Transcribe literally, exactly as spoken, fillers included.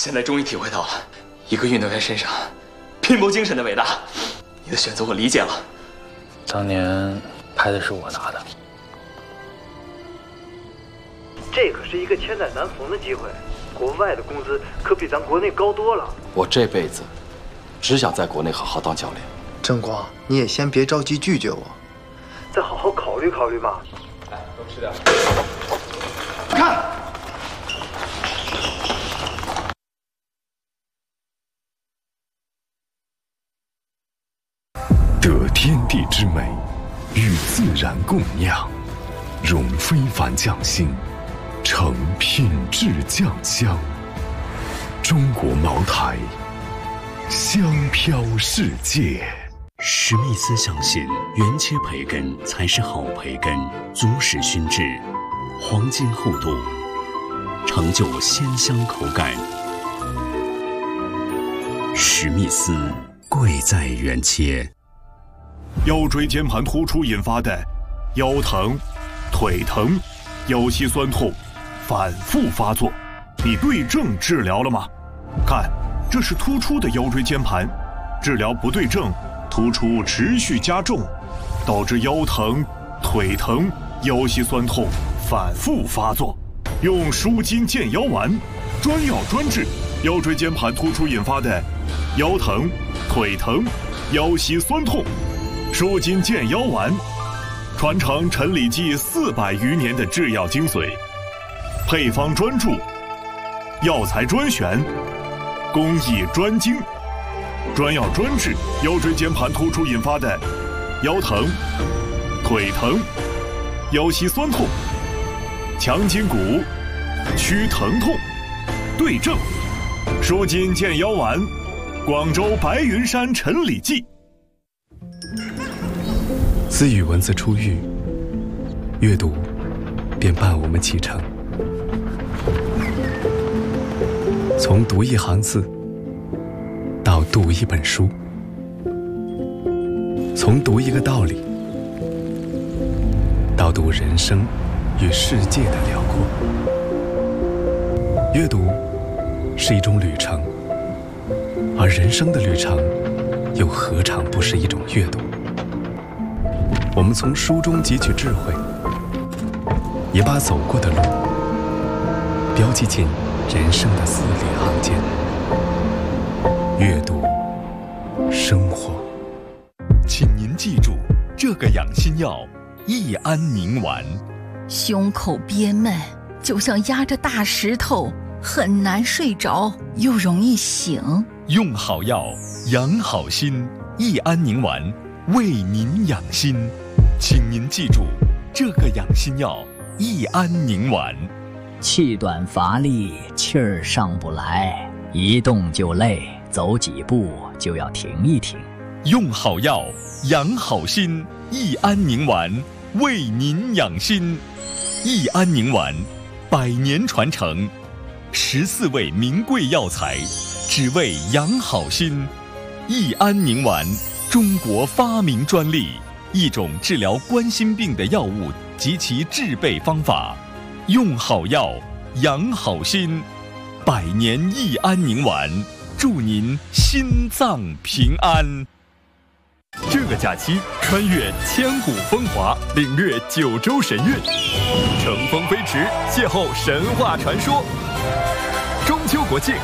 现在终于体会到了一个运动员身上拼搏精神的伟大。你的选择我理解了。 当年拍的是我拿的， 这可是一个千载难逢的机会，国外的工资可比咱国内高多了。 我这辈子只想在国内好好当教练。 正光，你也先别着急拒绝我， 再好好考虑考虑吧。 来，多吃点。 看。 得天地之美，与自然共酿，融非凡匠心，成品质酱香。中国茅台，香飘世界。 史密斯相信，原切培根才是好培根，足使熏制，黄金厚度，成就鲜香口感。史密斯，贵在原切。 腰椎间盘突出引发的腰疼、腿疼、腰膝酸痛反复发作，你对症治疗了吗？看，这是突出的腰椎间盘，治疗不对症，突出持续加重，导致腰疼、腿疼、腰膝酸痛反复发作。用舒筋健腰丸，专药专治腰椎间盘突出引发的腰疼、腿疼、腰膝酸痛。舒筋健腰丸，传承陈李济四百余年的制药精髓，配方专注，药材专选，工艺专精，专药专治腰椎间盘突出引发的腰疼、腿疼、腰膝酸痛，强筋骨，祛疼痛，对症。舒筋健腰丸，广州白云山陈李济。 自语文字出狱，阅读便伴我们启程。从读一行字到读一本书，从读一个道理到读人生与世界的辽阔。阅读是一种旅程，而人生的旅程又何尝不是一种阅读？我们从书中汲取智慧，也把走过的路标记进人生的字里行间。阅读，生活。 请您记住这个养心药——益安宁丸。 胸口憋闷，就像压着大石头，很难睡着，又容易醒。 用好药，养好心。益安宁丸，为您养心。请您记住这个养心药——益安宁丸。 气短乏力，气儿上不来，一动就累，走几步就要停一停。 用好药，养好心。益安宁丸，为您养心。益安宁丸，百年传承，十四味名贵药材，只为养好心。益安宁丸，中国发明专利，一种治疗冠心病的药物及其制备方法。用好药，养好心。百年益安宁丸，祝您心脏平安。这个假期，穿越千古风华，领略九州神韵，乘风飞驰，邂逅神话传说。中秋国庆